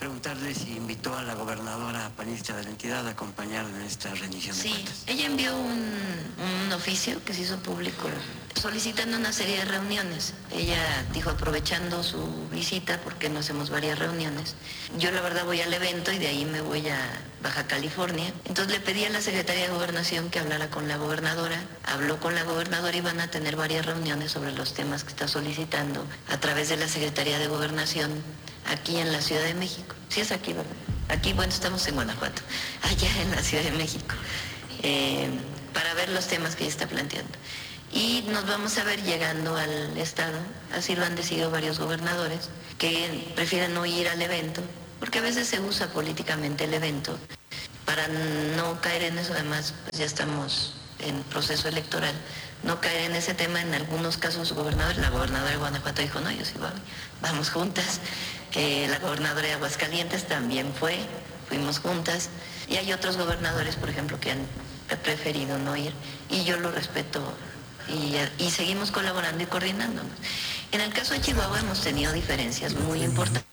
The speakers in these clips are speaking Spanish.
preguntarle si invitó a la gobernadora panista de la entidad a acompañar en esta rendición de cuentas. Sí, ella envió un oficio que se hizo público solicitando una serie de reuniones. Ella dijo, aprovechando su visita, porque no hacemos varias reuniones, yo la verdad voy al evento y de ahí me voy a Baja California. Entonces le pedí a la Secretaría de Gobernación que hablara con la gobernadora. Habló con la gobernadora y van a tener varias reuniones sobre los temas que está solicitando a través de la Secretaría de Gobernación aquí en la Ciudad de México. Sí es aquí, ¿verdad? Aquí, bueno, estamos en Guanajuato, allá en la Ciudad de México, para ver los temas que ella está planteando. Y nos vamos a ver llegando al Estado, así lo han decidido varios gobernadores, que prefieren no ir al evento, porque a veces se usa políticamente el evento para no caer en eso. Además, pues ya estamos en proceso electoral, no caer en ese tema. En algunos casos la gobernadora de Guanajuato dijo, no, yo sí voy, vamos juntas. La gobernadora de Aguascalientes también fuimos juntas. Y hay otros gobernadores, por ejemplo, que han preferido no ir, y yo lo respeto, y seguimos colaborando y coordinándonos. En el caso de Chihuahua hemos tenido diferencias muy importantes.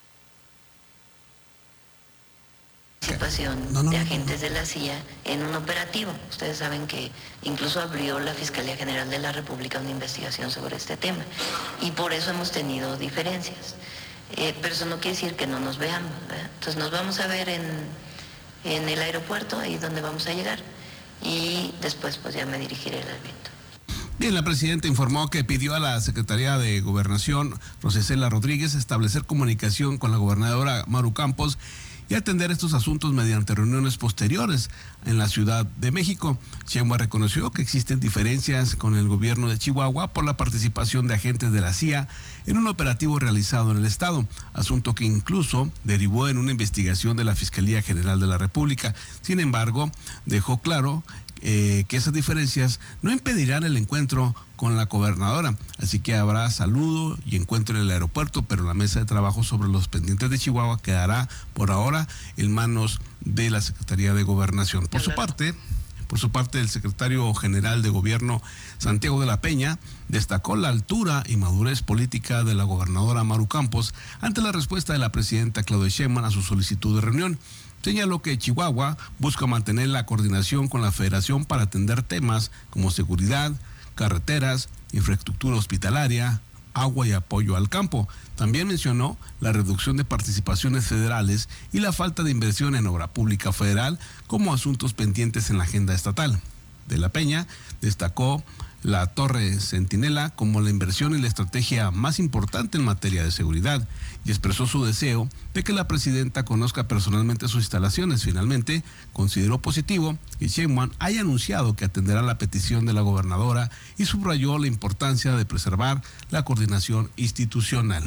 Participación de agentes de la CIA en un operativo. Ustedes saben que incluso abrió la Fiscalía General de la República una investigación sobre este tema, y por eso hemos tenido diferencias. Pero eso no quiere decir que no nos veamos, ¿verdad? Entonces nos vamos a ver en el aeropuerto, ahí donde vamos a llegar, y después pues ya me dirigiré al evento. Bien, la presidenta informó que pidió a la Secretaría de Gobernación, Rosicela Rodríguez, establecer comunicación con la gobernadora Maru Campos y atender estos asuntos mediante reuniones posteriores en la Ciudad de México. Sheinbaum reconoció que existen diferencias con el gobierno de Chihuahua por la participación de agentes de la CIA en un operativo realizado en el estado, asunto que incluso derivó en una investigación de la Fiscalía General de la República. Sin embargo, dejó claro que esas diferencias no impedirán el encuentro con la gobernadora, así que habrá saludo y encuentro en el aeropuerto, pero la mesa de trabajo sobre los pendientes de Chihuahua quedará por ahora en manos de la Secretaría de Gobernación. Por su parte, el secretario general de Gobierno, Santiago de la Peña, destacó la altura y madurez política de la gobernadora Maru Campos ante la respuesta de la presidenta Claudia Sheinbaum a su solicitud de reunión. Señaló que Chihuahua busca mantener la coordinación con la Federación para atender temas como seguridad, carreteras, infraestructura hospitalaria, agua y apoyo al campo. También mencionó la reducción de participaciones federales y la falta de inversión en obra pública federal como asuntos pendientes en la agenda estatal. De la Peña destacó la Torre Centinela como la inversión y la estrategia más importante en materia de seguridad, y expresó su deseo de que la presidenta conozca personalmente sus instalaciones. Finalmente, consideró positivo que Sheinbaum haya anunciado que atenderá la petición de la gobernadora y subrayó la importancia de preservar la coordinación institucional.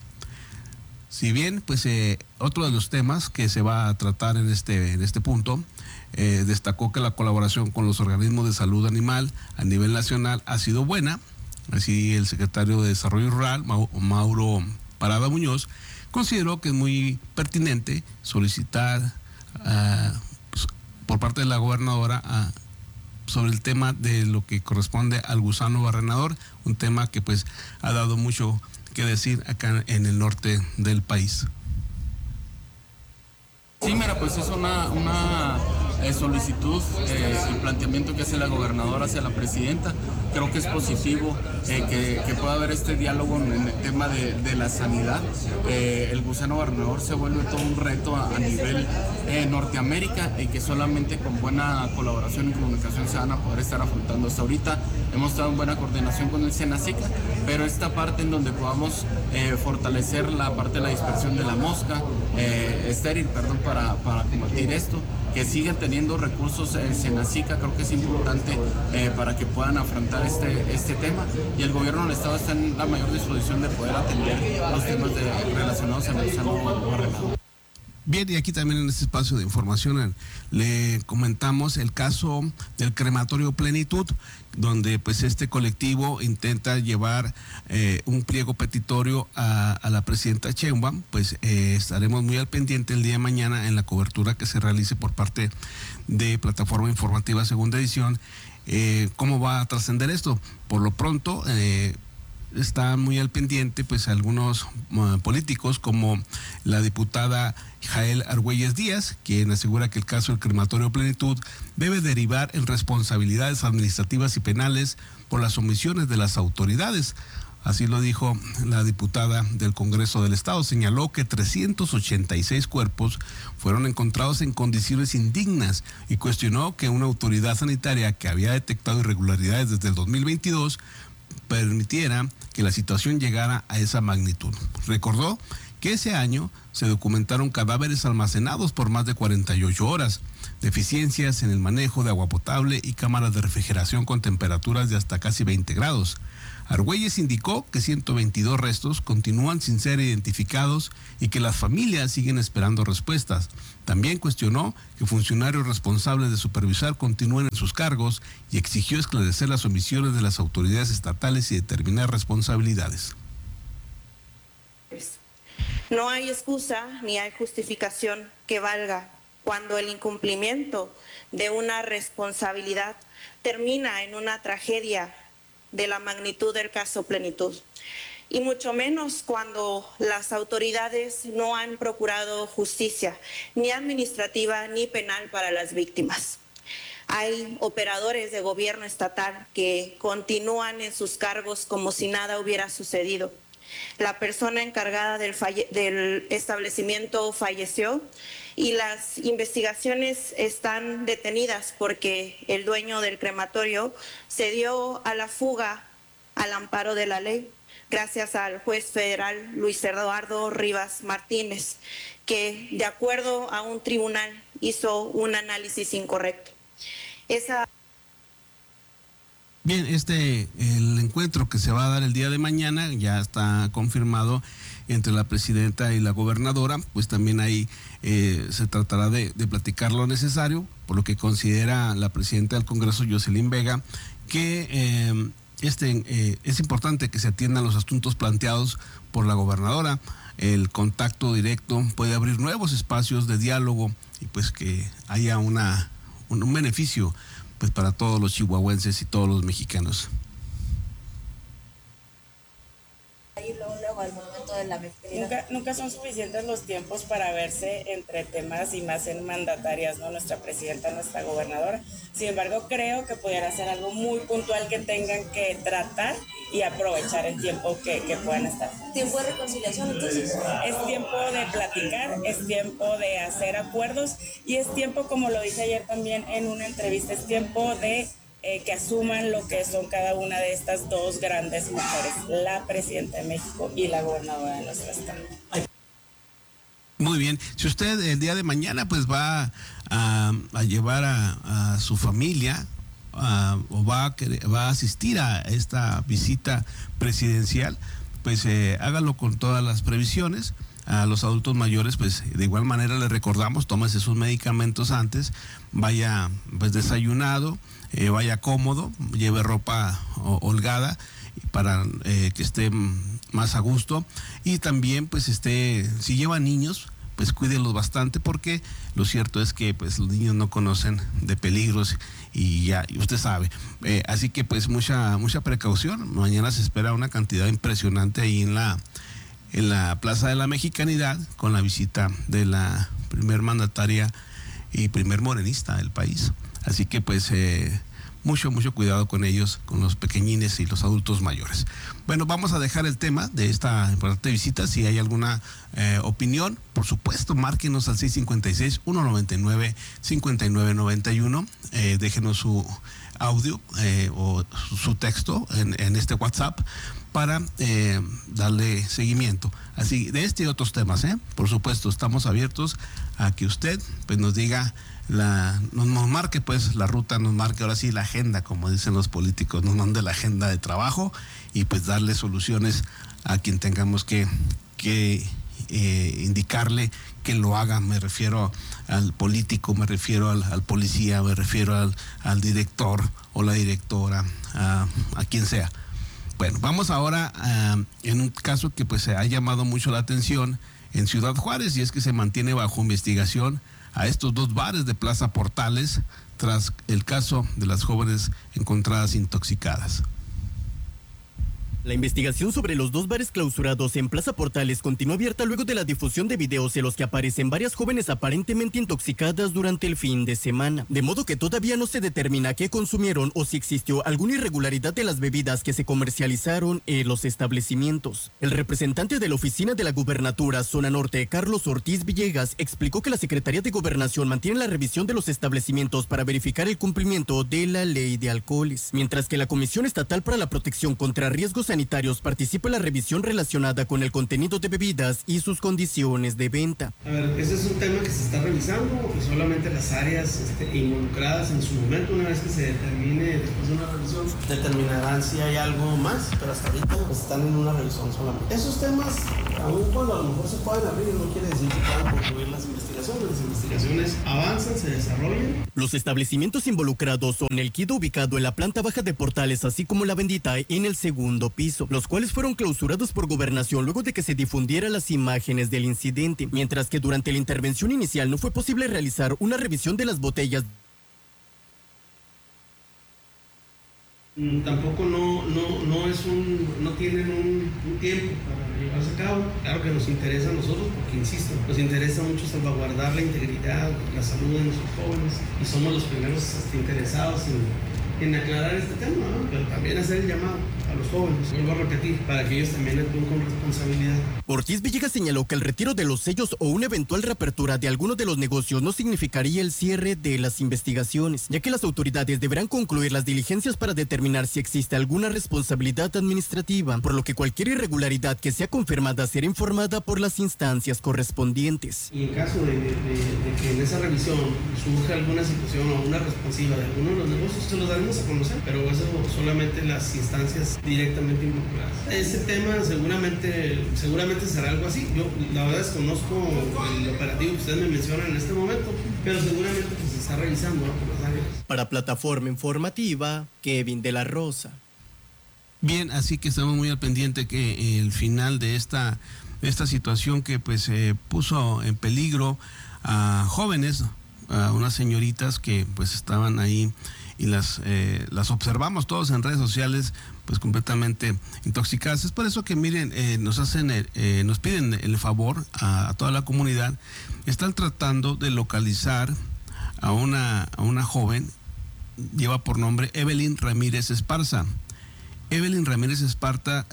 Si bien, pues otro de los temas que se va a tratar en este punto, destacó que la colaboración con los organismos de salud animal a nivel nacional ha sido buena. Así, el secretario de Desarrollo Rural, Mauro Parada Muñoz, consideró que es muy pertinente solicitar por parte de la gobernadora sobre el tema de lo que corresponde al gusano barrenador, un tema que pues ha dado mucho que decir acá en el norte del país. Sí, mira, pues es una solicitud y planteamiento que hace la gobernadora hacia la presidenta. Creo que es positivo que pueda haber este diálogo en el tema de la sanidad. El gusano barrenador se vuelve todo un reto a nivel Norteamérica, y que solamente con buena colaboración y comunicación se van a poder estar afrontando. Hasta ahorita hemos estado en buena coordinación con el Senacica, pero esta parte en donde podamos fortalecer la parte de la dispersión de la mosca estéril, para combatir esto, que siguen teniendo recursos en Senacica, creo que es importante para que puedan afrontar este tema, y el gobierno del estado está en la mayor disposición de poder atender los temas relacionados al gusano barrenador. Bien, y aquí también en este espacio de información le comentamos el caso del crematorio Plenitud, donde pues este colectivo intenta llevar un pliego petitorio a la presidenta Sheinbaum. Pues estaremos muy al pendiente el día de mañana en la cobertura que se realice por parte de Plataforma Informativa Segunda Edición, cómo va a trascender esto. Por lo pronto, está muy al pendiente pues algunos políticos como la diputada Jael Argüelles Díaz, quien asegura que el caso del crematorio Plenitud debe derivar en responsabilidades administrativas y penales por las omisiones de las autoridades. Así lo dijo la diputada del Congreso del Estado. Señaló que 386 cuerpos fueron encontrados en condiciones indignas y cuestionó que una autoridad sanitaria que había detectado irregularidades desde el 2022 permitiera que la situación llegara a esa magnitud. Recordó que ese año se documentaron cadáveres almacenados por más de 48 horas, deficiencias en el manejo de agua potable y cámaras de refrigeración con temperaturas de hasta casi 20 grados. Argüelles indicó que 122 restos continúan sin ser identificados y que las familias siguen esperando respuestas. También cuestionó que funcionarios responsables de supervisar continúen en sus cargos y exigió esclarecer las omisiones de las autoridades estatales y determinar responsabilidades. No hay excusa ni hay justificación que valga cuando el incumplimiento de una responsabilidad termina en una tragedia de la magnitud del caso Plenitud, y mucho menos cuando las autoridades no han procurado justicia, ni administrativa ni penal para las víctimas. Hay operadores de gobierno estatal que continúan en sus cargos como si nada hubiera sucedido. La persona encargada del establecimiento falleció y las investigaciones están detenidas porque el dueño del crematorio se dio a la fuga al amparo de la ley, gracias al juez federal Luis Eduardo Rivas Martínez, que de acuerdo a un tribunal hizo un análisis incorrecto. Bien, el encuentro que se va a dar el día de mañana ya está confirmado entre la presidenta y la gobernadora, pues también ahí se tratará de platicar lo necesario, por lo que considera la presidenta del Congreso, Yoselín Vega, que es importante que se atiendan los asuntos planteados por la gobernadora. El contacto directo puede abrir nuevos espacios de diálogo y pues que haya un beneficio pues para todos los chihuahuenses y todos los mexicanos. Nunca son suficientes los tiempos para verse entre temas y más en mandatarias, ¿no? Nuestra presidenta, nuestra gobernadora. Sin embargo, creo que pudiera ser algo muy puntual que tengan que tratar y aprovechar el tiempo que puedan estar. ¿Tiempo de reconciliación entonces? Es tiempo de platicar, es tiempo de hacer acuerdos y es tiempo, como lo dije ayer también en una entrevista, es tiempo de que asuman lo que son cada una de estas dos grandes mujeres, la presidenta de México y la gobernadora de nuestro estado. Muy bien, si usted el día de mañana pues va a llevar a su familia o va a asistir a esta visita presidencial, pues hágalo con todas las previsiones. A los adultos mayores, pues de igual manera les recordamos, tómese sus medicamentos antes, vaya pues desayunado, vaya cómodo, lleve ropa holgada para que esté más a gusto, y también pues si lleva niños, pues cuídenlos bastante, porque lo cierto es que pues los niños no conocen de peligros y usted sabe, así que pues mucha precaución. Mañana se espera una cantidad impresionante ahí en la Plaza de la Mexicanidad, con la visita de la primer mandataria y primer morenista del país. Así que pues mucho cuidado con ellos, con los pequeñines y los adultos mayores. Bueno, vamos a dejar el tema de esta importante visita. Si hay alguna opinión, por supuesto, márquenos al 656-199-5991. Déjenos su audio o su texto en este WhatsApp para darle seguimiento. Así, de este y otros temas, por supuesto, estamos abiertos a que usted pues nos diga, nos marque pues la ruta, nos marque ahora sí la agenda, como dicen los políticos, nos mande la agenda de trabajo y pues darle soluciones a quien tengamos que indicarle que lo haga. Me refiero al político, me refiero al policía, me refiero al director o la directora, a quien sea. Bueno, vamos ahora en un caso que pues se ha llamado mucho la atención en Ciudad Juárez, y es que se mantiene bajo investigación a estos dos bares de Plaza Portales tras el caso de las jóvenes encontradas intoxicadas. La investigación sobre los 2 bares clausurados en Plaza Portales continúa abierta luego de la difusión de videos en los que aparecen varias jóvenes aparentemente intoxicadas durante el fin de semana. De modo que todavía no se determina qué consumieron o si existió alguna irregularidad de las bebidas que se comercializaron en los establecimientos. El representante de la oficina de la Gubernatura Zona Norte, Carlos Ortiz Villegas, explicó que la Secretaría de Gobernación mantiene la revisión de los establecimientos para verificar el cumplimiento de la ley de alcoholes, mientras que la Comisión Estatal para la Protección contra Riesgos Sanitarios participa en la revisión relacionada con el contenido de bebidas y sus condiciones de venta. A ver, ese es un tema que se está revisando y solamente las áreas involucradas en su momento, una vez que se determine, después de una revisión, determinarán si hay algo más, pero hasta ahorita pues, están en una revisión solamente. Esos temas, aun cuando a lo mejor se pueden abrir, no quiere decir que puedan concluir las investigaciones avanzan, se desarrollan. Los establecimientos involucrados son el Kido ubicado en la planta baja de Portales, así como la Bendita en el segundo piso, los cuales fueron clausurados por Gobernación luego de que se difundieran las imágenes del incidente, mientras que durante la intervención inicial no fue posible realizar una revisión de las botellas. Tampoco no tienen un tiempo para llevarse a cabo. Claro que nos interesa a nosotros porque, insisto, nos interesa mucho salvaguardar la integridad, la salud de nuestros jóvenes y somos los primeros interesados en aclarar este tema, ¿no? Pero también hacer el llamado a los jóvenes, vuelvo a repetir, para que ellos también actúen con responsabilidad. Ortiz Villegas señaló que el retiro de los sellos o una eventual reapertura de alguno de los negocios no significaría el cierre de las investigaciones, ya que las autoridades deberán concluir las diligencias para determinar si existe alguna responsabilidad administrativa, por lo que cualquier irregularidad que sea confirmada será informada por las instancias correspondientes. Y en caso de que en esa revisión surja alguna situación o una responsiva de alguno de los negocios, se los daremos a conocer, pero eso solamente las instancias directamente involucradas. Ese tema seguramente será algo así. Yo la verdad desconozco el operativo que ustedes me mencionan en este momento, pero seguramente pues, se está revisando, ¿no? por las áreas. Para Plataforma Informativa, Kevin de la Rosa. Bien, así que estamos muy al pendiente que el final de esta situación que pues puso en peligro a jóvenes, a unas señoritas que pues estaban ahí y las observamos todos en redes sociales pues completamente intoxicadas. Es por eso que miren, nos piden el favor a toda la comunidad. Están tratando de localizar a una joven, lleva por nombre Evelyn Ramírez Esparza. Evelyn Ramírez Esparza,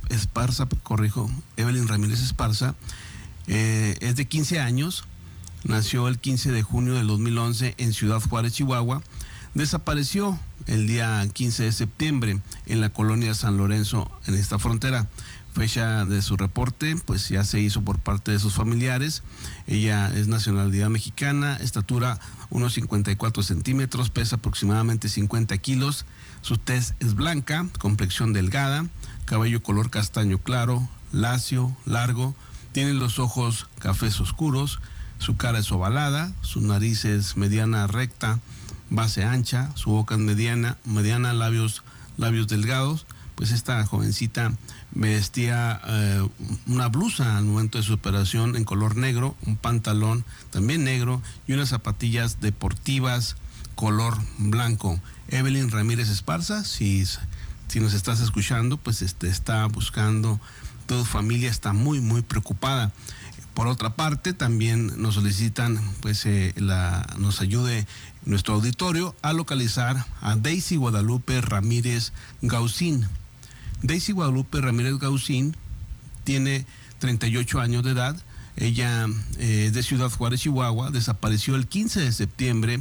es de 15 años, nació el 15 de junio del 2011 en Ciudad Juárez, Chihuahua. Desapareció el día 15 de septiembre en la colonia San Lorenzo, en esta frontera. Fecha de su reporte, pues ya se hizo por parte de sus familiares. Ella es nacionalidad mexicana, estatura unos 54 centímetros, pesa aproximadamente 50 kilos. Su tez es blanca, complexión delgada, cabello color castaño claro, lacio, largo. Tiene los ojos cafés oscuros, su cara es ovalada, su nariz es mediana recta, base ancha, su boca es mediana, labios delgados. Pues esta jovencita vestía una blusa al momento de su operación en color negro, un pantalón también negro y unas zapatillas deportivas color blanco. Evelyn Ramírez Esparza, si nos estás escuchando, pues está buscando, toda familia está muy preocupada. Por otra parte, también nos solicitan pues nos ayude nuestro auditorio a localizar a Daisy Guadalupe Ramírez Gaucín. Daisy Guadalupe Ramírez Gaucín tiene 38 años de edad. Ella es de Ciudad Juárez, Chihuahua. Desapareció el 15 de septiembre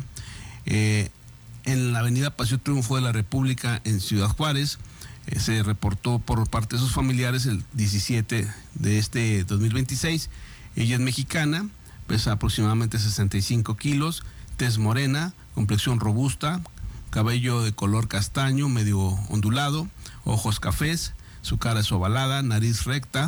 en la avenida Paseo Triunfo de la República en Ciudad Juárez. Se reportó por parte de sus familiares el 17 de este 2026. Ella es mexicana, pesa aproximadamente 65 kilos, tez morena, complexión robusta, cabello de color castaño medio ondulado, ojos cafés, su cara es ovalada, nariz recta,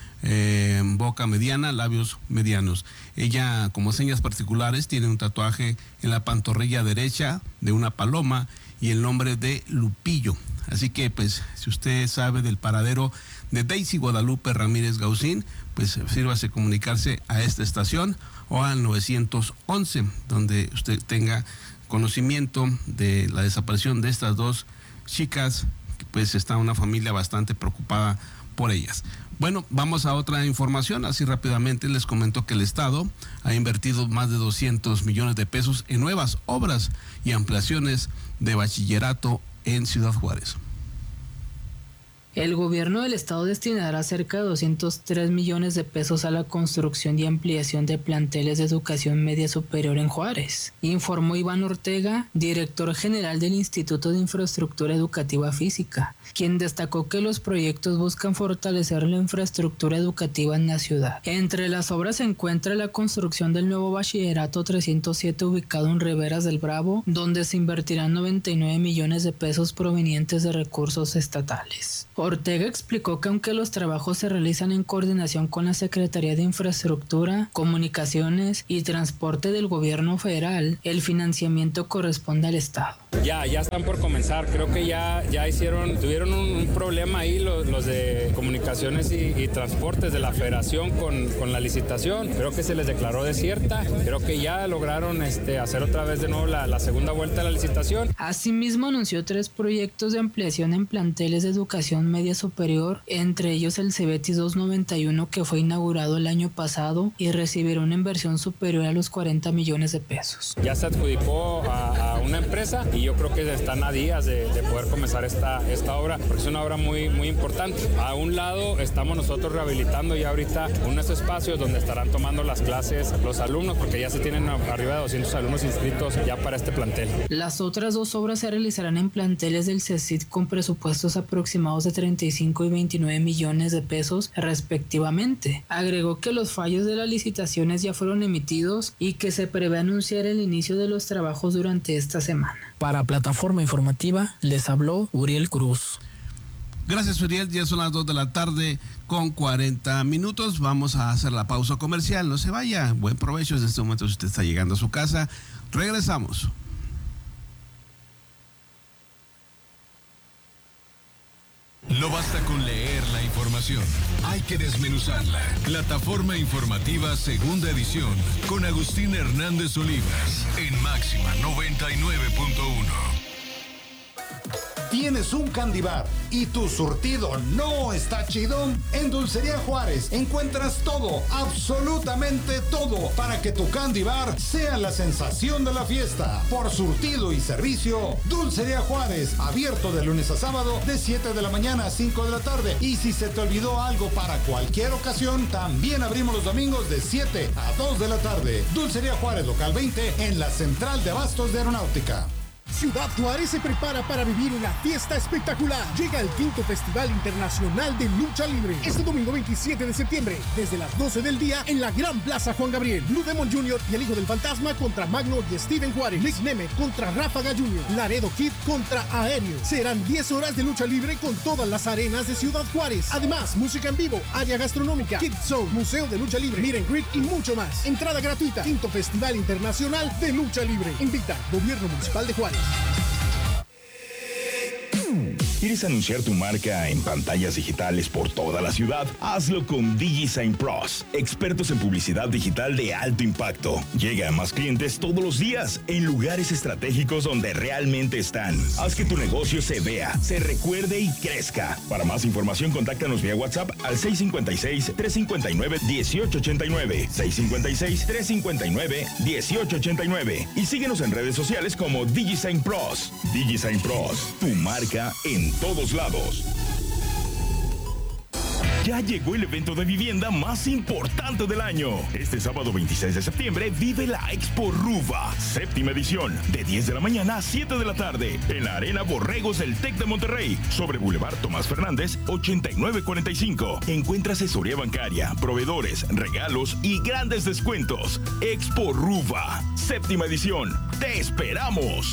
boca mediana, labios medianos. Ella, como señas particulares, tiene un tatuaje en la pantorrilla derecha de una paloma y el nombre de Lupillo. Así que, pues, si usted sabe del paradero de Daisy Guadalupe Ramírez Gaucín, pues sírvase comunicarse a esta estación o al 911, donde usted tenga conocimiento de la desaparición de estas dos chicas pues está una familia bastante preocupada por ellas. Bueno, vamos a otra información. Así rápidamente les comento que el Estado ha invertido más de 200 millones de pesos en nuevas obras y ampliaciones de bachillerato en Ciudad Juárez. El gobierno del estado destinará cerca de 203 millones de pesos a la construcción y ampliación de planteles de educación media superior en Juárez, informó Iván Ortega, director general del Instituto de Infraestructura Educativa Física, quien destacó que los proyectos buscan fortalecer la infraestructura educativa en la ciudad. Entre las obras se encuentra la construcción del nuevo bachillerato 307 ubicado en Riberas del Bravo, donde se invertirán 99 millones de pesos provenientes de recursos estatales. Ortega explicó que aunque los trabajos se realizan en coordinación con la Secretaría de Infraestructura, Comunicaciones y Transporte del Gobierno Federal, el financiamiento corresponde al Estado. Ya están por comenzar. Creo que ya tuvieron un problema ahí los de Comunicaciones y Transportes de la Federación con la licitación. Creo que se les declaró desierta. Creo que ya lograron hacer otra vez de nuevo la segunda vuelta de la licitación. Asimismo, anunció 3 proyectos de ampliación en planteles de educación media superior, entre ellos el Cebetis 291 que fue inaugurado el año pasado y recibirá una inversión superior a los 40 millones de pesos. Ya se adjudicó a una empresa y yo creo que están a días de poder comenzar esta obra, porque es una obra muy, muy importante. A un lado estamos nosotros rehabilitando ya ahorita unos espacios donde estarán tomando las clases los alumnos, porque ya se tienen arriba de 200 alumnos inscritos ya para este plantel. Las otras 2 obras se realizarán en planteles del CECIT con presupuestos aproximados de 35 y 29 millones de pesos respectivamente. Agregó que los fallos de las licitaciones ya fueron emitidos y que se prevé anunciar el inicio de los trabajos durante esta semana. Para Plataforma Informativa les habló Uriel Cruz. Gracias, Uriel. Ya son las 2 de la tarde con 40 minutos. Vamos a hacer la pausa comercial. No se vaya. Buen provecho en este momento si usted está llegando a su casa. Regresamos. No basta con leer la información, hay que desmenuzarla. Plataforma Informativa Segunda Edición con Agustín Hernández Olivas en Máxima 99.1. ¿Tienes un candy bar y tu surtido no está chido? En Dulcería Juárez encuentras todo, absolutamente todo, para que tu candy bar sea la sensación de la fiesta. Por surtido y servicio, Dulcería Juárez, abierto de lunes a sábado de 7 de la mañana a 5 de la tarde. Y si se te olvidó algo para cualquier ocasión, también abrimos los domingos de 7 a 2 de la tarde. Dulcería Juárez, local 20, en la Central de Abastos de Aeronáutica. Ciudad Juárez se prepara para vivir una fiesta espectacular. Llega el 5º Festival Internacional de Lucha Libre. Este domingo 27 de septiembre, desde las 12 del día, en la Gran Plaza Juan Gabriel. Blue Demon Jr. y el Hijo del Fantasma contra Magno y Steven Juárez. Nick Nemeth contra Ráfaga Jr. Laredo Kid contra Aéreo. Serán 10 horas de lucha libre con todas las arenas de Ciudad Juárez. Además, música en vivo, área gastronómica, Kid Zone, Museo de Lucha Libre, Meet and Greet y mucho más. Entrada gratuita. 5º Festival Internacional de Lucha Libre. Invita Gobierno Municipal de Juárez. ¿Quieres anunciar tu marca en pantallas digitales por toda la ciudad? Hazlo con DigiSign Pros, expertos en publicidad digital de alto impacto. Llega a más clientes todos los días, en lugares estratégicos donde realmente están. Haz que tu negocio se vea, se recuerde y crezca. Para más información, contáctanos vía WhatsApp al 656-359-1889, 656-359-1889 y síguenos en redes sociales como DigiSign Pros. DigiSign Pros, tu marca en todos lados. Ya llegó el evento de vivienda más importante del año. Este sábado 26 de septiembre vive la Expo RUVA, 7ª edición, de 10 de la mañana a 7 de la tarde, en la Arena Borregos del TEC de Monterrey, sobre Boulevard Tomás Fernández, 8945. Encuentra asesoría bancaria, proveedores, regalos y grandes descuentos. Expo RUVA, 7ª edición. ¡Te esperamos!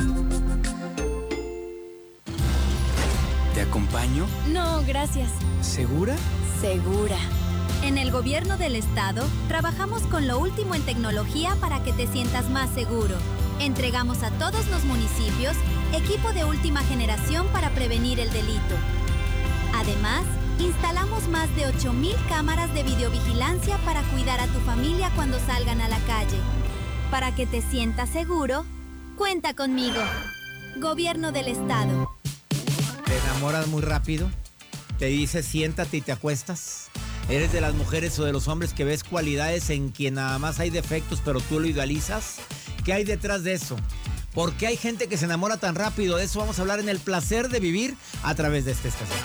¿Te acompaño? No, gracias. ¿Segura? Segura. En el gobierno del estado, trabajamos con lo último en tecnología para que te sientas más seguro. Entregamos a todos los municipios equipo de última generación para prevenir el delito. Además, instalamos más de 8,000 cámaras de videovigilancia para cuidar a tu familia cuando salgan a la calle. Para que te sientas seguro, cuenta conmigo. Gobierno del estado. te enamoras muy rápido, te dice siéntate y te acuestas. ¿Eres de las mujeres o de los hombres que ves cualidades en quien nada más hay defectos, pero tú lo idealizas? ¿Qué hay detrás de eso? ¿Por qué hay gente que se enamora tan rápido? De eso vamos a hablar en El Placer de Vivir a través de esta estación.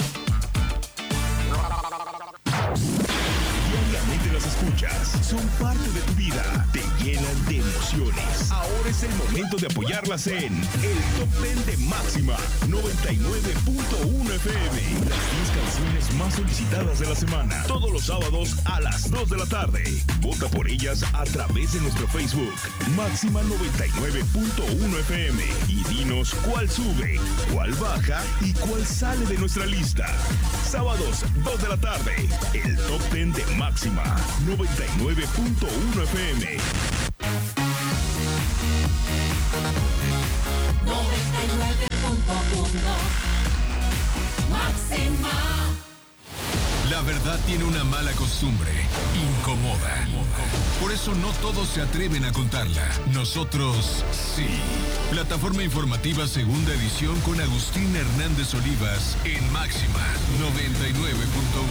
Diariamente las escuchas, son parte de tu vida, te llenan de emociones. Ahora es el momento de apoyarlas en el Top 10 de Máxima 99.1 FM. Las 10 canciones más solicitadas de la semana, todos los sábados a las 2 de la tarde. Vota por ellas a través de nuestro Facebook, Máxima 99.1 FM. Y dinos cuál sube, cuál baja y cuál sale de nuestra lista. Sábados, 2 de la tarde, el Top 10 de Máxima 99.1 FM. 99.1 Máxima. La verdad tiene una mala costumbre, incomoda. Por eso no todos se atreven a contarla. Nosotros sí. Plataforma informativa segunda edición con Agustín Hernández Olivas en Máxima 99.1.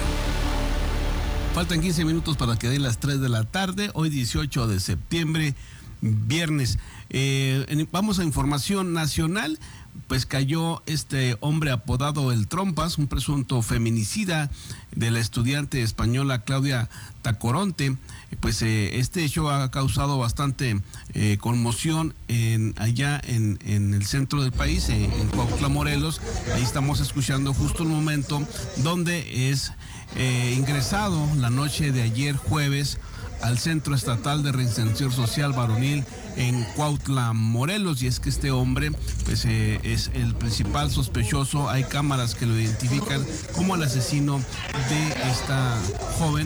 Faltan 15 minutos para que den las 3 de la tarde, hoy 18 de septiembre, viernes. Vamos a información nacional. Pues cayó este hombre apodado El Trompas, un presunto feminicida de la estudiante española Claudia Tacoronte. Pues este hecho ha causado bastante conmoción allá en el centro del país, en Cuautla, Morelos. Ahí estamos escuchando justo el momento donde es ingresado la noche de ayer jueves al Centro Estatal de Reinserción Social Varonil en Cuautla, Morelos, y es que este hombre pues es el principal sospechoso. Hay cámaras que lo identifican como el asesino de esta joven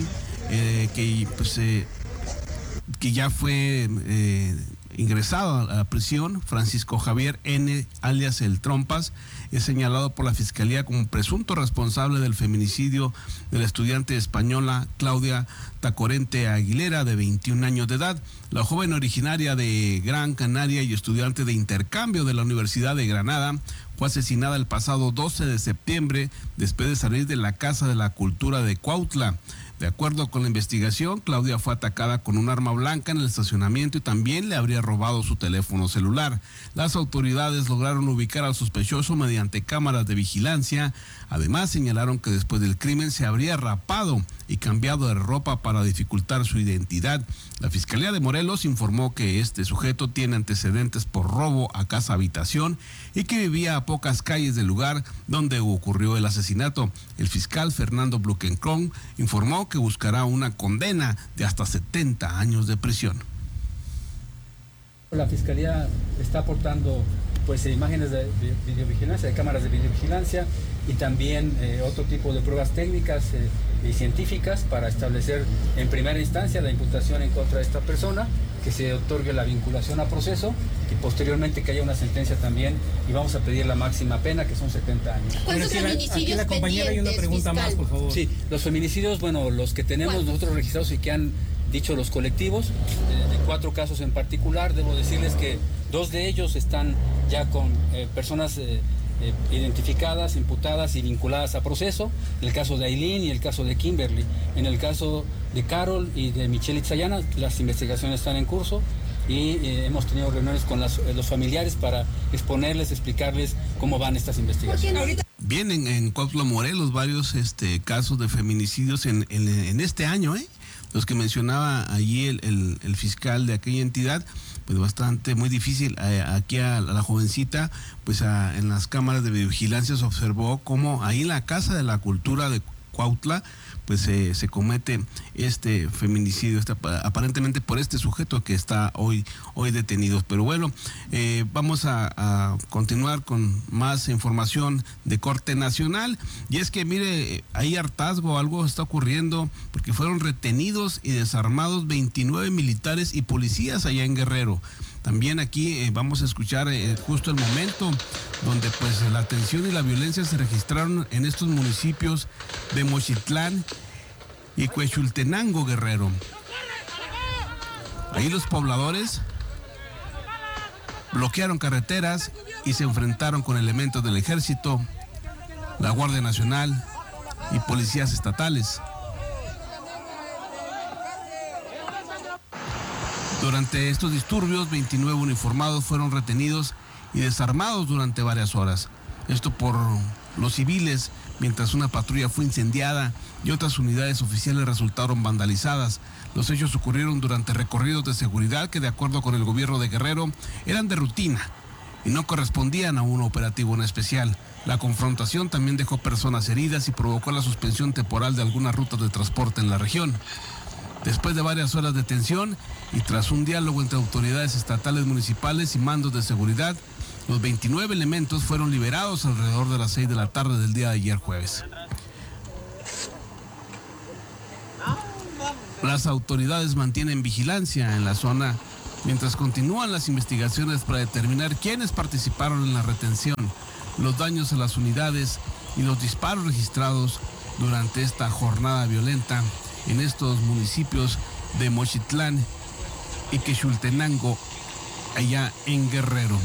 que ya fue ingresado a la prisión. Francisco Javier N., alias El Trompas, es señalado por la Fiscalía como presunto responsable del feminicidio de la estudiante española Claudia Tacoronte Aguilera, de 21 años de edad. La joven, originaria de Gran Canaria y estudiante de intercambio de la Universidad de Granada, fue asesinada el pasado 12 de septiembre después de salir de la Casa de la Cultura de Cuautla. De acuerdo con la investigación, Claudia fue atacada con un arma blanca en el estacionamiento y también le habría robado su teléfono celular. Las autoridades lograron ubicar al sospechoso mediante cámaras de vigilancia. Además, señalaron que después del crimen se habría rapado y cambiado de ropa para dificultar su identidad. La Fiscalía de Morelos informó que este sujeto tiene antecedentes por robo a casa-habitación y que vivía a pocas calles del lugar donde ocurrió el asesinato. El fiscal Fernando Blukencron informó que buscará una condena de hasta 70 años de prisión. La Fiscalía está aportando pues imágenes de videovigilancia, de cámaras de videovigilancia y también otro tipo de pruebas técnicas y científicas para establecer en primera instancia la imputación en contra de esta persona, que se otorgue la vinculación a proceso y posteriormente que haya una sentencia también, y vamos a pedir la máxima pena, que son 70 años. ¿Cuántos feminicidios la compañera hay una pregunta fiscal? Más, por favor. Sí, los feminicidios, bueno, los que tenemos nosotros registrados y que han dicho los colectivos, de 4 casos en particular, debo decirles que 2 de ellos están ya con personas identificadas, imputadas y vinculadas a proceso, el caso de Aileen y el caso de Kimberly. En el caso de Carol y de Michelle Itzayana, las investigaciones están en curso y hemos tenido reuniones con los familiares para exponerles, explicarles cómo van estas investigaciones. Bien, en Cuautla, Morelos, varios casos de feminicidios en este año, los que mencionaba allí el fiscal de aquella entidad, pues bastante, muy difícil. Aquí a la jovencita, pues en las cámaras de vigilancia se observó cómo ahí en la Casa de la Cultura de Cuautla, pues se comete este feminicidio, aparentemente por este sujeto que está hoy detenido. Pero bueno, vamos a continuar con más información de corte nacional. Y es que mire, hay hartazgo, algo está ocurriendo, porque fueron retenidos y desarmados 29 militares y policías allá en Guerrero. También aquí vamos a escuchar justo el momento donde pues la tensión y la violencia se registraron en estos municipios de Mochitlán y Cuechultenango, Guerrero. Ahí los pobladores bloquearon carreteras y se enfrentaron con elementos del ejército la Guardia Nacional y policías estatales. Durante estos disturbios, 29 uniformados fueron retenidos y desarmados durante varias horas. Esto por los civiles, mientras una patrulla fue incendiada y otras unidades oficiales resultaron vandalizadas. Los hechos ocurrieron durante recorridos de seguridad que, de acuerdo con el gobierno de Guerrero, eran de rutina y no correspondían a un operativo en especial. La confrontación también dejó personas heridas y provocó la suspensión temporal de algunas rutas de transporte en la región. Después de varias horas de tensión y tras un diálogo entre autoridades estatales, municipales y mandos de seguridad, los 29 elementos fueron liberados alrededor de las 6 de la tarde del día de ayer jueves. Las autoridades mantienen vigilancia en la zona mientras continúan las investigaciones para determinar quiénes participaron en la retención, los daños a las unidades y los disparos registrados durante esta jornada violenta en estos municipios de Mochitlán y Quechultenango, allá en Guerrero.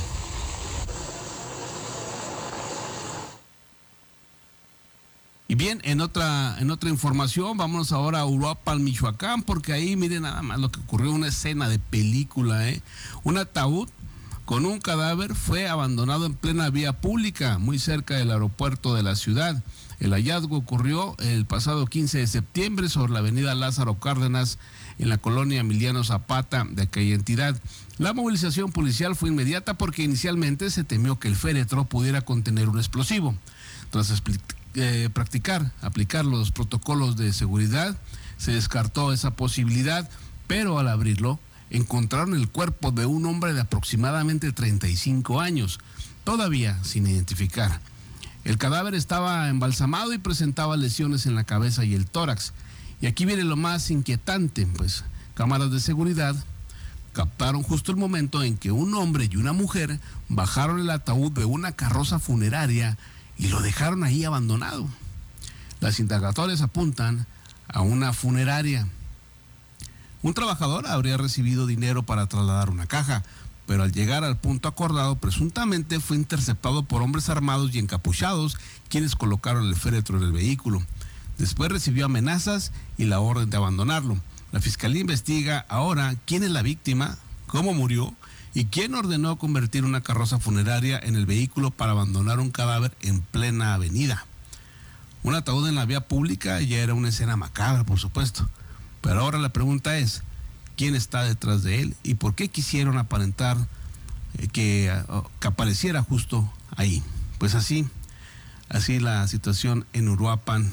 Y bien, en otra información, vámonos ahora a Uruapan, Michoacán, porque ahí miren nada más lo que ocurrió, una escena de película, Un ataúd con un cadáver fue abandonado en plena vía pública, muy cerca del aeropuerto de la ciudad. El hallazgo ocurrió el pasado 15 de septiembre sobre la avenida Lázaro Cárdenas, en la colonia Emiliano Zapata de aquella entidad. La movilización policial fue inmediata porque inicialmente se temió que el féretro pudiera contener un explosivo. Tras aplicar los protocolos de seguridad, se descartó esa posibilidad, pero al abrirlo encontraron el cuerpo de un hombre de aproximadamente 35 años, todavía sin identificar. El cadáver estaba embalsamado y presentaba lesiones en la cabeza y el tórax. Y aquí viene lo más inquietante, pues cámaras de seguridad captaron justo el momento en que un hombre y una mujer bajaron el ataúd de una carroza funeraria y lo dejaron ahí abandonado. Las indagatorias apuntan a una funeraria. Un trabajador habría recibido dinero para trasladar una caja, pero al llegar al punto acordado, presuntamente fue interceptado por hombres armados y encapuchados, quienes colocaron el féretro en el vehículo. Después recibió amenazas y la orden de abandonarlo. La fiscalía investiga ahora quién es la víctima, cómo murió y quién ordenó convertir una carroza funeraria en el vehículo para abandonar un cadáver en plena avenida. Un ataúd en la vía pública ya era una escena macabra, por supuesto. Pero ahora la pregunta es, ¿quién está detrás de él y por qué quisieron aparentar que apareciera justo ahí? Pues así la situación en Uruapan,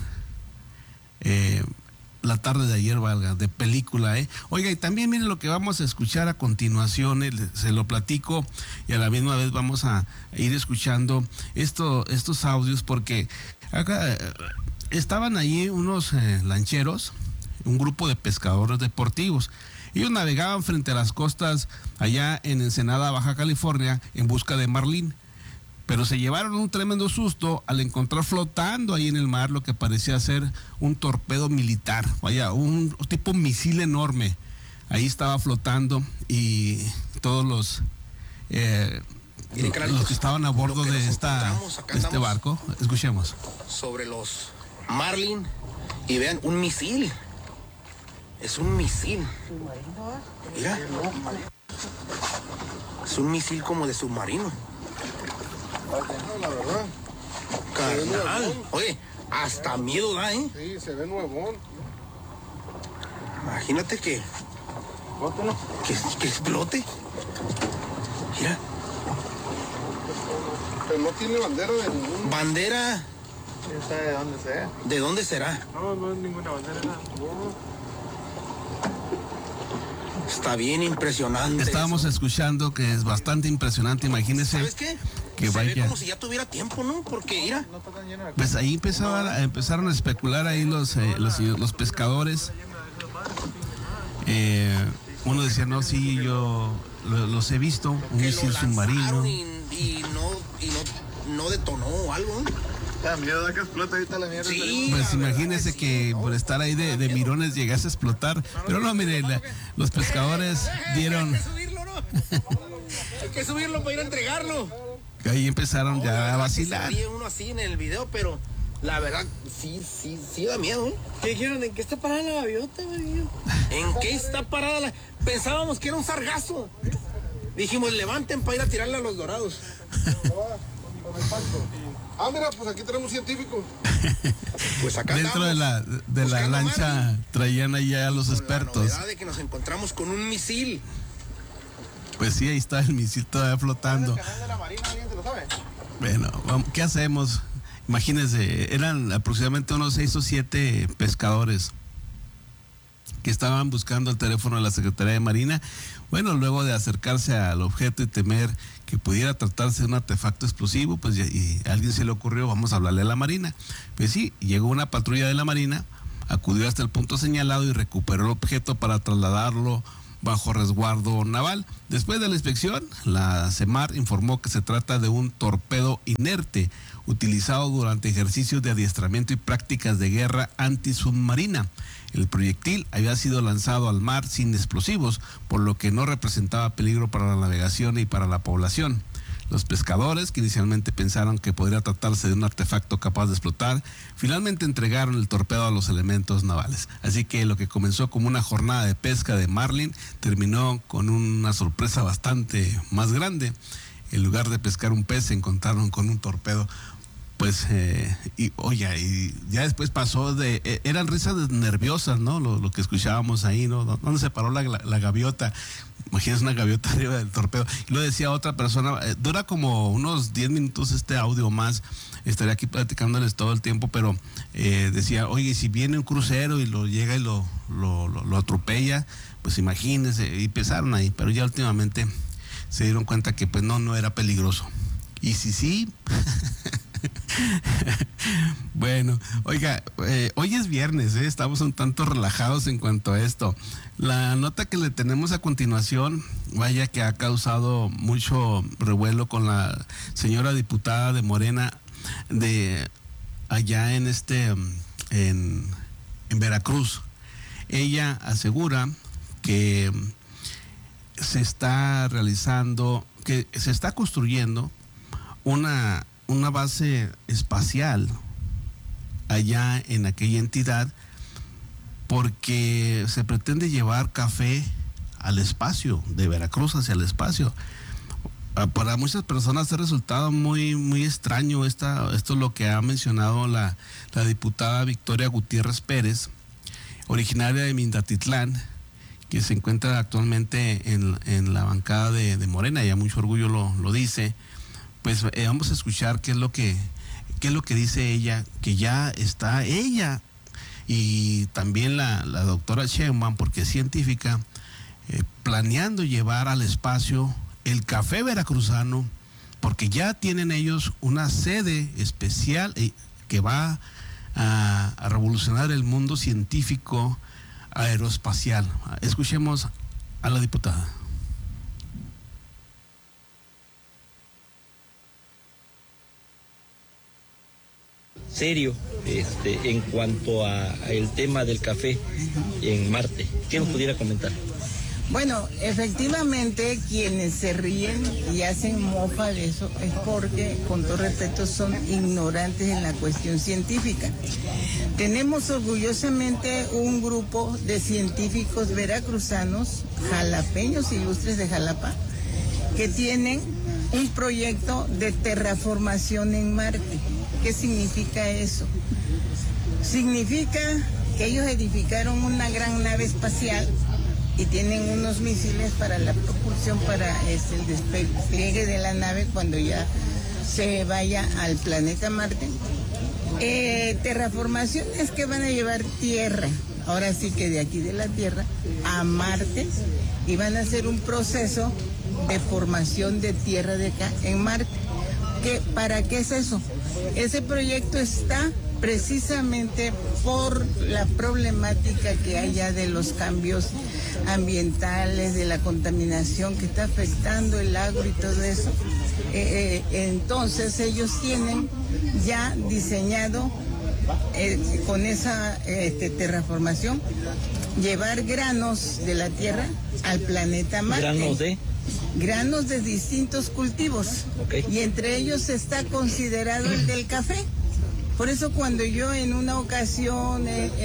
la tarde de ayer, valga, de película, Oiga, y también miren lo que vamos a escuchar a continuación, se lo platico y a la misma vez vamos a ir escuchando estos audios, porque acá estaban allí unos lancheros, un grupo de pescadores deportivos. Ellos navegaban frente a las costas allá en Ensenada, Baja California, en busca de marlín. Pero se llevaron un tremendo susto al encontrar flotando ahí en el mar lo que parecía ser un torpedo militar, vaya, un tipo misil enorme. Ahí estaba flotando y todos los que estaban a bordo de este barco, escuchemos. Sobre los marlin y vean, un misil. Es un misil. Mira. Es un misil como de submarino. La verdad. Carnal. Oye, hasta miedo da, ¿eh? Sí, se ve nuevón. Imagínate que explote. Mira. Pero no tiene bandera de ningún. ¿Bandera? ¿Quién sabe de dónde sea? ¿De dónde será? No es ninguna bandera. No. Está bien impresionante. Estábamos escuchando que es bastante impresionante, imagínese. ¿Sabes qué? Que se vaya. Ve como si ya tuviera tiempo, ¿no? Porque mira. Pues ahí empezaron a especular ahí los pescadores. Uno decía, no, sí, yo los he visto, un misil submarino. Y no detonó o algo. Da miedo que explote ahorita la mierda. Sí, pues imagínese que por estar ahí de mirones llegase a explotar. Pero no, mire, los pescadores dieron. Hay que subirlo, ¿no? Hay que subirlo para ir a entregarlo. Ahí empezaron ya a vacilar. Se uno así en el video, pero la verdad sí da miedo, ¿eh? ¿Qué dijeron? ¿En qué está parada la gaviota, güey? ¿En qué está parada la...? Pensábamos que era un sargazo. Dijimos, levanten para ir a tirarle a los dorados. Mira, pues aquí tenemos científico. Pues acá dentro de la lancha traían ahí a los expertos. La novedad de que nos encontramos con un misil. Pues sí, ahí está el misil todavía flotando. Bueno, ¿qué hacemos? Imagínense, eran aproximadamente unos 6 o 7 pescadores que estaban buscando el teléfono de la Secretaría de Marina. Bueno, luego de acercarse al objeto y temer que pudiera tratarse de un artefacto explosivo, pues y a alguien se le ocurrió, vamos a hablarle a la Marina. Pues sí, llegó una patrulla de la Marina, acudió hasta el punto señalado y recuperó el objeto para trasladarlo bajo resguardo naval. Después de la inspección, la CEMAR informó que se trata de un torpedo inerte utilizado durante ejercicios de adiestramiento y prácticas de guerra antisubmarina. El proyectil había sido lanzado al mar sin explosivos, por lo que no representaba peligro para la navegación y para la población. Los pescadores, que inicialmente pensaron que podría tratarse de un artefacto capaz de explotar, finalmente entregaron el torpedo a los elementos navales. Así que lo que comenzó como una jornada de pesca de marlin terminó con una sorpresa bastante más grande. En lugar de pescar un pez, se encontraron con un torpedo. Pues, y ya después pasó eran risas nerviosas, ¿no? Lo que escuchábamos ahí, ¿no? ¿Dónde se paró la gaviota? Imagínense una gaviota arriba del torpedo. Y lo decía otra persona, dura como unos 10 minutos este audio más, estaría aquí platicándoles todo el tiempo, pero decía, oye, si viene un crucero y lo llega y lo atropella, pues imagínense, y empezaron ahí, pero ya últimamente se dieron cuenta que pues no era peligroso. Y sí. Bueno, oiga, hoy es viernes, estamos un tanto relajados en cuanto a esto. La nota que le tenemos a continuación, vaya que ha causado mucho revuelo con la señora diputada de Morena de allá en Veracruz. Ella asegura que se está construyendo una base espacial allá en aquella entidad porque se pretende llevar café al espacio, de Veracruz hacia el espacio. Para muchas personas ha resultado muy, muy extraño esto es lo que ha mencionado la diputada Victoria Gutiérrez Pérez, originaria de Minatitlán, que se encuentra actualmente en la bancada de Morena, y a mucho orgullo lo dice. Pues vamos a escuchar qué es lo que dice ella, que ya está ella y también la doctora Sheinbaum, porque es científica, planeando llevar al espacio el café veracruzano, porque ya tienen ellos una sede especial que va a revolucionar el mundo científico aeroespacial. Escuchemos a la diputada. Serio en cuanto a el tema del café en Marte. ¿Qué nos pudiera comentar? Bueno, efectivamente quienes se ríen y hacen mofa de eso es porque, con todo respeto, son ignorantes en la cuestión científica. Tenemos orgullosamente un grupo de científicos veracruzanos, jalapeños ilustres de Jalapa, que tienen un proyecto de terraformación en Marte. ¿Qué significa eso? Significa que ellos edificaron una gran nave espacial y tienen unos misiles para la propulsión para el despliegue de la nave cuando ya se vaya al planeta Marte. Terraformación es que van a llevar tierra, ahora sí que de aquí de la Tierra a Marte, y van a hacer un proceso de formación de tierra de acá en Marte. ¿Para qué es eso? Ese proyecto está precisamente por la problemática que hay ya de los cambios ambientales, de la contaminación que está afectando el agro y todo eso. Entonces ellos tienen ya diseñado con esa terraformación llevar granos de la Tierra al planeta Marte. ¿Granos de? granos de distintos cultivos. Y entre ellos está considerado el del café. Por eso cuando yo en una ocasión,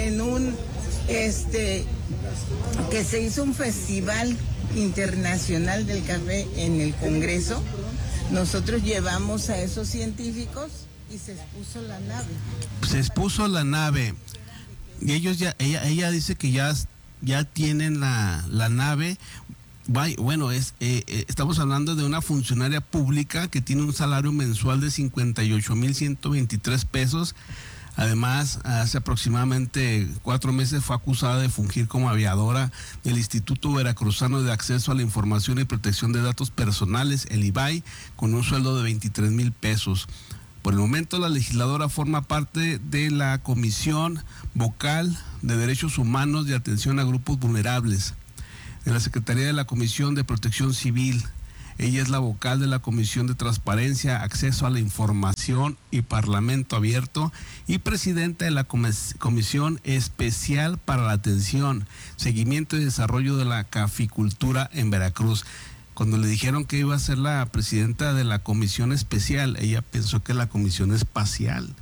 que se hizo un festival internacional del café en el Congreso, nosotros llevamos a esos científicos y se expuso la nave. Se expuso la nave. Y ellos ella dice que ya tienen la nave. Bueno, estamos hablando de una funcionaria pública que tiene un salario mensual de 58,123 pesos. Además, hace aproximadamente 4 meses fue acusada de fungir como aviadora del Instituto Veracruzano de Acceso a la Información y Protección de Datos Personales, el IBAI, con un sueldo de 23,000 pesos. Por el momento, la legisladora forma parte de la Comisión Vocal de Derechos Humanos de Atención a Grupos Vulnerables, de la Secretaría de la Comisión de Protección Civil. Ella es la vocal de la Comisión de Transparencia, Acceso a la Información y Parlamento Abierto y presidenta de la Comisión Especial para la Atención, Seguimiento y Desarrollo de la Caficultura en Veracruz. Cuando le dijeron que iba a ser la presidenta de la Comisión Especial, ella pensó que la Comisión Espacial.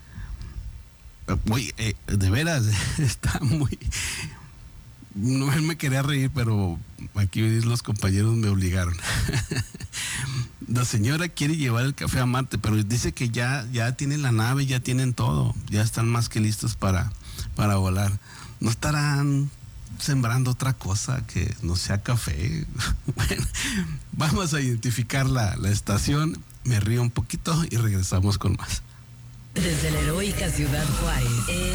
De veras, está muy... No, él me quería reír, pero aquí los compañeros me obligaron. La señora quiere llevar el café a Marte, pero dice que ya tienen la nave, ya tienen todo, ya están más que listos para volar. ¿No estarán sembrando otra cosa que no sea café? Bueno, vamos a identificar la estación, me río un poquito y regresamos con más. Desde la heroica Ciudad Juárez.